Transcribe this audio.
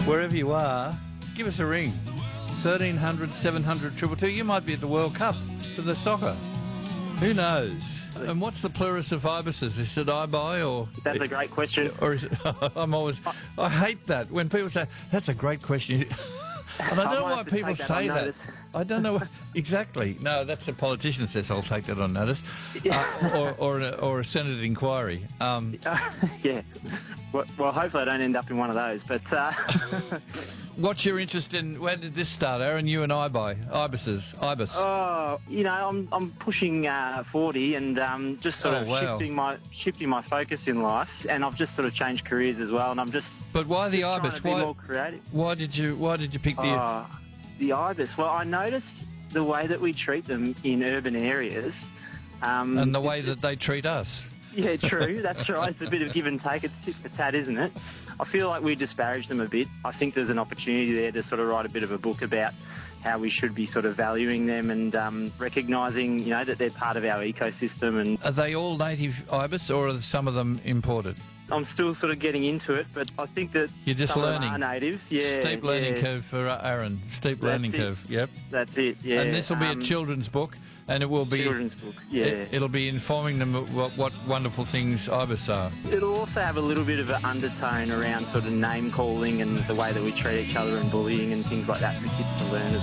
Wherever you are, give us a ring. 1300 700 222. You might be at the World Cup for the soccer. Who knows? And what's the plurus of ibises? Is it ibi or... That's a great question. Or is it... I hate that when people say, that's a great question. And I don't know why people say that. I don't know. Exactly. No, that's the politician says, I'll take that on notice. Or a Senate inquiry. Yeah. Well, hopefully I don't end up in one of those. But what's your interest in... Where did this start, Aaron? You and Ibis. Oh, I'm pushing 40 and just sort of shifting my focus in life. And I've just sort of changed careers as well. And I'm just... But why the Ibis? Why more creative? Why did you pick the Ibis? Well, I noticed the way that we treat them in urban areas, and the way that they treat us. Yeah, true. That's right. It's a bit of give and take. It's tit for tat, isn't it? I feel like we disparage them a bit. I think there's an opportunity there to sort of write a bit of a book about how we should be sort of valuing them and recognising, that they're part of our ecosystem. And are they all native Ibis, or are some of them imported? I'm still sort of getting into it, but I think that you're just learning. Are natives, yeah. Steep learning curve for Aaron. Steep learning curve. Yep. That's it. Yeah. And this will be a children's book, and it will be children's book. Yeah. It'll be informing them what wonderful things Ibis are. It'll also have a little bit of an undertone around sort of name calling and the way that we treat each other and bullying and things like that for kids to learn as